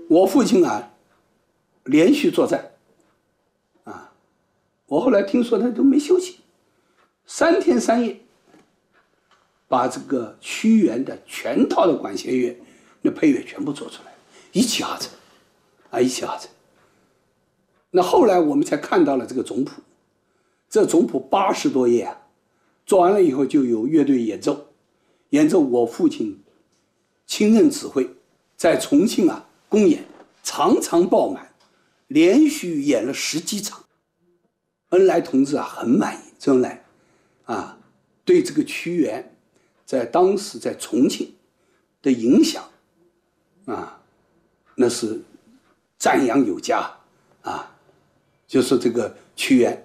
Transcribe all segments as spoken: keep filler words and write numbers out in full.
我父亲啊，连续作战，啊，我后来听说他都没休息，三天三夜，把这个屈原的全套的管弦乐那配乐全部做出来，一气呵成，啊，一气呵成。那后来我们才看到了这个总谱，这总谱八十多页啊，做完了以后就有乐队演奏，演奏我父亲亲任指挥，在重庆啊公演，场场爆满，连续演了十几场。恩来同志啊很满意，周恩来啊对这个屈原在当时在重庆的影响啊，那是赞扬有加啊，就是这个屈原。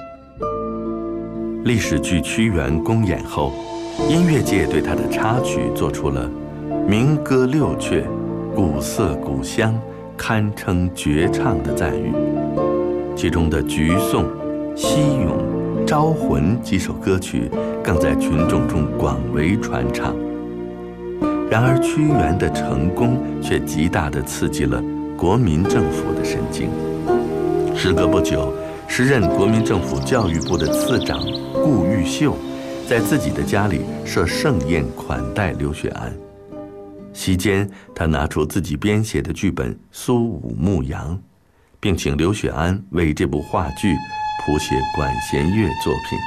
历史剧《屈原》公演后，音乐界对他的插曲做出了民歌六阙、古色古香，堪称绝唱的赞誉。其中的《橘颂》《西咏》《招魂》几首歌曲更在群众中广为传唱。然而，屈原的成功却极大地刺激了国民政府的神经。时隔不久，时任国民政府教育部的次长顾毓秀，在自己的家里设盛宴款待刘雪庵。席间，他拿出自己编写的剧本《苏武牧羊》，并请刘雪庵为这部话剧谱写管弦乐作品。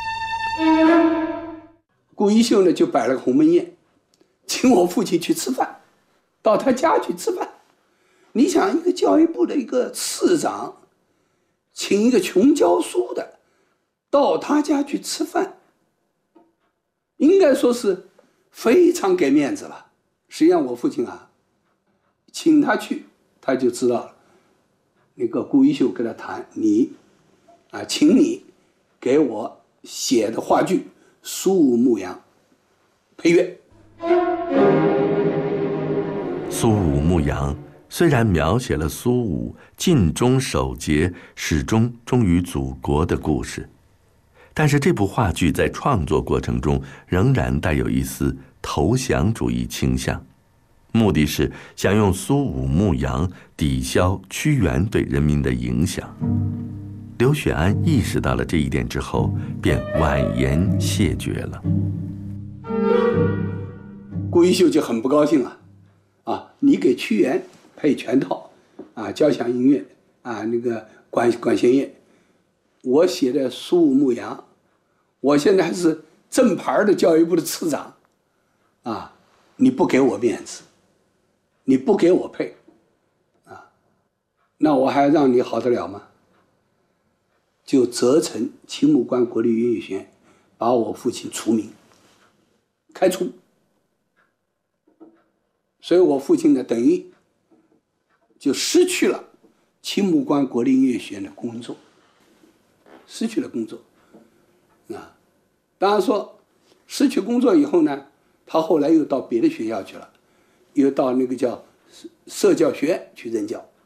顾毓秀呢就摆了个鸿门宴，请我父亲去吃饭，到他家去吃饭。你想，一个教育部的一个次长，请一个穷教书的到他家去吃饭，应该说是非常给面子了。实际上我父亲啊请他去，他就知道了，那个顾毓秀跟他谈，你啊请你给我写的话剧《苏武牧羊》配乐。 《苏武牧羊》虽然描写了苏武尽忠守节、始终忠于祖国的故事，但是这部话剧在创作过程中仍然带有一丝投降主义倾向，目的是想用苏武牧羊抵消屈原对人民的影响。刘雪庵意识到了这一点之后，便婉言谢绝了。 顾毓秀就很不高兴了，啊，你给屈原配全套啊，交响音乐啊，那个管管弦乐，我写的《苏武牧羊》，我现在还是正牌的教育部的次长，啊，你不给我面子，你不给我配，啊，那我还让你好得了吗？就责成青木关国立音乐学院把我父亲除名，开除。所以我父亲呢，等于就失去了青木关国立音乐学院的工作，失去了工作。啊，当然说失去工作以后呢，他后来又到别的学校去了，又到那个叫社教学院去任教。